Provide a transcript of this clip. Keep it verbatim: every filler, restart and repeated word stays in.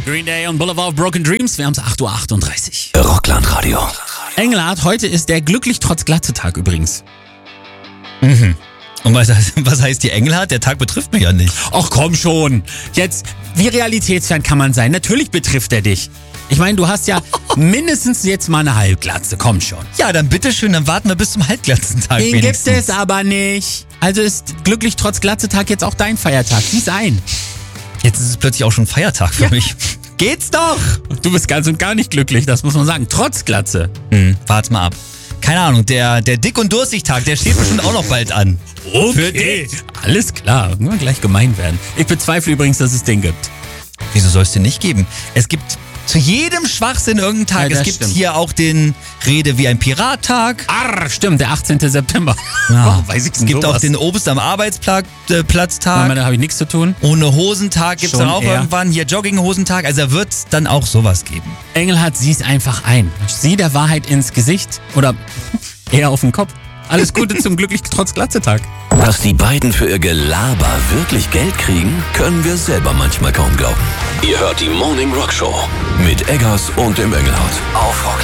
Green Day und Boulevard of Broken Dreams. Wir haben es acht Uhr achtunddreißig. Rockland-Radio. Engelhardt, heute ist der Glücklich-trotz-Glatze-Tag übrigens. Mhm. Und was heißt, was heißt die Engelhardt? Der Tag betrifft mich ja nicht. Ach komm schon. Jetzt, wie realitätsfern kann man sein? Natürlich betrifft er dich. Ich meine, du hast ja mindestens jetzt mal eine Halbglatze. Komm schon. Ja, dann bitteschön, dann warten wir bis zum Halbglatzentag Den wenigstens. gibt es aber nicht. Also ist Glücklich-trotz-Glatze-Tag jetzt auch dein Feiertag. Sieh's ein. Jetzt ist es plötzlich auch schon Feiertag für Ja. mich. Geht's doch. Du bist ganz und gar nicht glücklich, das muss man sagen. Trotz Glatze. Hm, warte mal ab. Keine Ahnung, der, der Dick- und Durstig-Tag, der steht bestimmt auch noch bald an. Für dich. Alles klar. Nur gleich gemein werden. Ich bezweifle übrigens, dass es den gibt. Wieso soll es den nicht geben? Es gibt zu jedem Schwachsinn irgendeinen Tag. Ja, das es gibt stimmt. hier auch den Rede wie ein Pirat-Tag. Arr, stimmt, der achtzehnten September. Ja. Oh, weiß ich Es gibt auch den Obst am Arbeitsplatz-Tag. Da habe ich nichts zu tun. Ohne Hosentag gibt es Schon dann auch eher. irgendwann. Hier Jogginghosentag. Also da wird es dann auch sowas geben. Engelhardt, sieh's einfach ein. Sieh der Wahrheit ins Gesicht oder eher auf den Kopf. Alles Gute zum Glücklich-trotz-Glatze-Tag. Dass die beiden für ihr Gelaber wirklich Geld kriegen, können wir selber manchmal kaum glauben. Ihr hört die Morning Rock Show mit Eggers und dem Engelhardt auf Rockland.